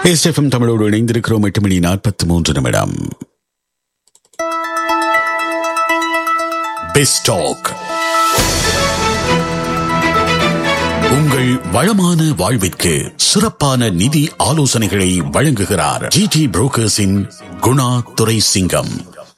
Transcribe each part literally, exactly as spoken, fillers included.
SFM தமிழோடு இணைந்திருக்கிறோம். எட்டு மணி நாற்பத்தி மூன்று நிமிடம். பெஸ்டாக் உங்கள் வளமான வாழ்விற்கு சிறப்பான நிதி ஆலோசனைகளை வழங்குகிறார் ஜிடி புரோக்கர்ஸின் குணா துரைசிங்கம்.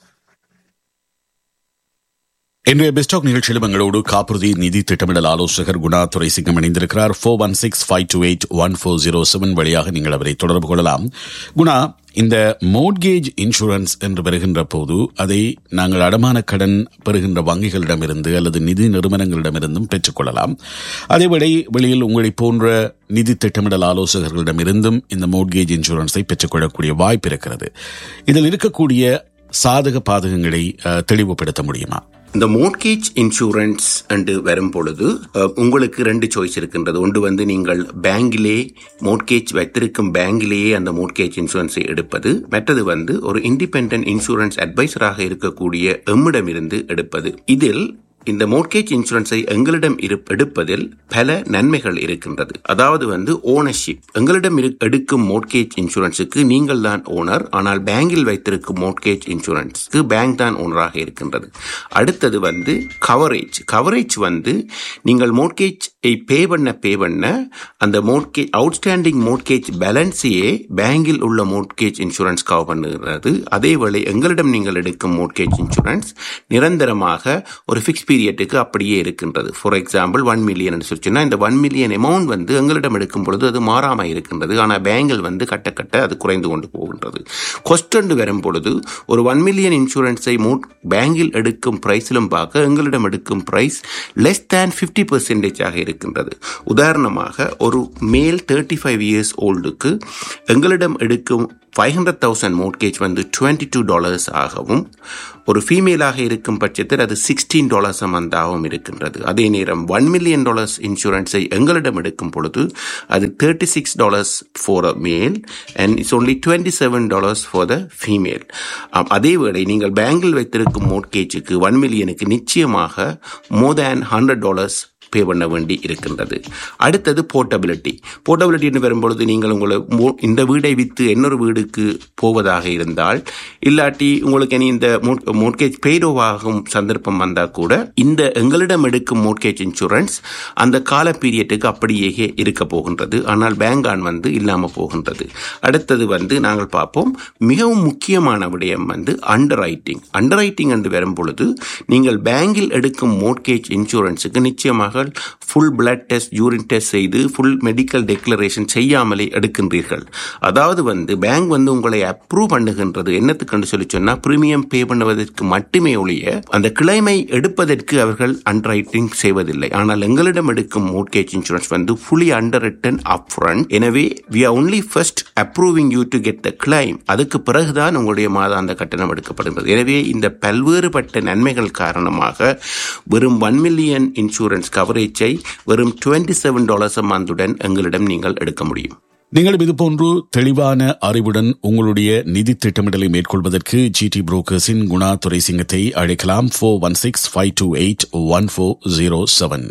இன்றைய பெஸ்டாக் நிகழ்ச்சியில் எங்களோடு காப்புறுதி நிதி திட்டமிடல் ஆலோசகர் குணா துரைசிங்கம் இணைந்திருக்கிறார். Four one six five two eight one four zero seven வழியாக நீங்கள் அவரை தொடர்பு கொள்ளலாம். குணா, இந்த மோட்கேஜ் இன்சூரன்ஸ் என்று வருகின்ற போது அதை நாங்கள் அடமான கடன் பெறுகின்ற வங்கிகளிடமிருந்து அல்லது நிதி நிறுவனங்களிடமிருந்தும் பெற்றுக்கொள்ளலாம். அதேவேளை வெளியில் உங்களை போன்ற நிதி திட்டமிடல் ஆலோசகர்களிடமிருந்தும் இந்த மோட்கேஜ் இன்சூரன்ஸை பெற்றுக்கொள்ளக்கூடிய வாய்ப்பு இருக்கிறது. இதில் இருக்கக்கூடிய சாதக பாதகங்களை தெளிவுபடுத்த முடியுமா? இந்த மோட்கேஜ் இன்சூரன்ஸ் என்று வரும் பொழுது உங்களுக்கு ரெண்டு சாய்ஸ் இருக்கின்றது. ஒன்று வந்து நீங்கள் பேங்கிலே மோட்கேஜ் வைத்திருக்கும் பேங்கிலேயே அந்த மோட்கேஜ் இன்சூரன்ஸை எடுப்பது. மற்றது வந்து ஒரு இண்டிபெண்டன்ட் இன்சூரன்ஸ் அட்வைசராக இருக்கக்கூடிய எம்மிடமிருந்து எடுப்பது. இதில் இந்த மோட்கேஜ் இன்சூரன்ஸை எங்களிடம் எடுப்பதில் பல நன்மைகள் இருக்கின்றது. அதாவது வந்து ஓனர்ஷிப். எங்களிடம் எடுக்கும் மோட்கேஜ் இன்சூரன்ஸுக்கு நீங்கள் தான் ஓனர், ஆனால் பேங்கில் வைத்திருக்கும் மோட்கேஜ் இன்சூரன்ஸுக்கு பேங்க் தான் ஓனராக இருக்கின்றது. அடுத்தது வந்து கவரேஜ். கவரேஜ் வந்து நீங்கள் மோட்கேஜை பே பண்ண பே பண்ண அந்த மோட்கேஜ் அவுட்ஸ்டாண்டிங் மோட்கேஜ் பேலன்ஸையே பேங்கில் உள்ள மோட்கேஜ் இன்சூரன்ஸ் கவர் பண்ணுகிறது. அதேவேளை எங்களிடம் நீங்கள் எடுக்கும் மோட்கேஜ் இன்சூரன்ஸ் நிரந்தரமாக ஒரு ஃபிக்ஸ் பீரியட்டுக்கு அப்படியே இருக்கின்றது. ஃபார் எக்ஸாம்பிள் ஒன் மில்லியன் சொல்லிச்சுன்னா இந்த ஒன் மில்லியன் அமௌண்ட் வந்து எங்களிடம் எடுக்கும் பொழுது அது மாறாம இருக்கின்றது. ஆனால் பேங்கில் வந்து கட்ட கட்ட அது குறைந்து கொண்டு போகின்றது. கொஸ்டன் வரும் பொழுது ஒரு ஒன் மில்லியன் இன்சூரன்ஸை பேங்கில் எடுக்கும் பிரைஸிலும் பார்க்க எங்களிடம் எடுக்கும் price less than fifty percentage ஆக இருக்கின்றது. உதாரணமாக ஒரு மேல் தேர்ட்டி ஃபைவ் இயர்ஸ் ஓல்டுக்கு எங்களிடம் எடுக்கும் ஃபைவ் ஹண்ட்ரட் தௌசண்ட் மோட்கேஜ் வந்து டுவெண்ட்டி டூ டாலர்ஸ் ஆகவும், ஒரு ஃபீமேலாக இருக்கும் பட்சத்தில் அது சிக்ஸ்டீன் டாலர்ஸ் மந்தாகவும் இருக்கின்றது. அதே நேரம் ஒன் மில்லியன் டாலர்ஸ் இன்சூரன்ஸை எங்களிடம் எடுக்கும் பொழுது அது thirty six dollars for a male and it's only twenty seven dollars for the female. அதேவேளை நீங்கள் பேங்கில் வைத்திருக்கும் மோட்கேஜுக்கு ஒன் மில்லியனுக்கு நிச்சயமாக மோர் தேன் ஹண்ட்ரட் டாலர்ஸ் பே பண்ண வேண்டி இருக்கின்றது. அடுத்தது போர்ட்டபிலிட்டி. போர்ட்டபிலிட்டி வரும்பொழுது நீங்கள் உங்களை இந்த வீடை விற்று இன்னொரு வீடுக்கு போவதாக இருந்தால், இல்லாட்டி உங்களுக்கு இனி இந்த மோட்கேஜ் பெய்டோவாகும் சந்தர்ப்பம் வந்தால் கூட இந்த எங்களிடம் எடுக்கும் மோட்கேஜ் இன்சூரன்ஸ் அந்த கால பீரியட்டுக்கு அப்படியே இருக்க போகின்றது. ஆனால் பேங்கான் வந்து இல்லாமல் போகின்றது. அடுத்தது வந்து நாங்கள் பார்ப்போம், மிகவும் முக்கியமான விடயம் வந்து அண்டர் ரைட்டிங். அண்டர் ரைட்டிங் என்று வரும்பொழுது நீங்கள் பேங்கில் எடுக்கும் மோட்கேஜ் இன்சூரன்ஸுக்கு நிச்சயமாக full blood test, urine test செய்து ஃபுல் மெடிக்கல் டெக்ளரேஷன் செய்யாமலே எடுக்கின்றீர்கள். அதாவது வந்து பேங்க் வந்து உங்களை அப்ரூவ் பண்ணுகின்றது என்னத்துக்கு சொல்லி சொன்னா பிரீமியம் பே பண்ணுவதற்கு மட்டுமே ஒழிய அந்த கிளைமை எடுப்பதற்கு அவர்கள் அண்டர் ரைட்டிங் செய்வதில்லை. ஆனால் எங்களிடம் எடுக்கும் மோட்கேஜ் இன்சூரன்ஸ் வந்து fully under return up front. எனவே we are only first approving you to get the claim. அதுக்கு பிறகுதான் உங்களுடைய மாதாந்த கட்டணம் எடுக்கப்படுகிறது. எனவே இந்த பல்வேறுபட்ட நன்மைகள் காரணமாக வெறும் ஒன் மில்லியன் இன்சூரன்ஸ் கவரேஜை வெறும் டுவெண்ட்டி செவன் டாலர்ஸ் மந்துடன் எங்களிடம் நீங்கள் எடுக்க முடியும். நீங்களும் இதுபோன்று தெளிவான அறிவுடன் உங்களுடைய நிதி திட்டமிடலை மேற்கொள்வதற்கு ஜிடி புரோக்கர்ஸின் குணா துரைசிங்கத்தை அழைக்கலாம். Four one six five two eight one four zero seven.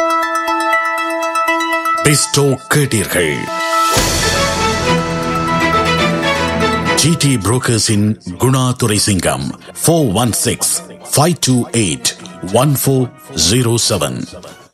Bairstow கேட்டீர்கள். GT புரோக்கர்ஸின் Guna Thuraisingam. Four one six five two eight one four zero seven.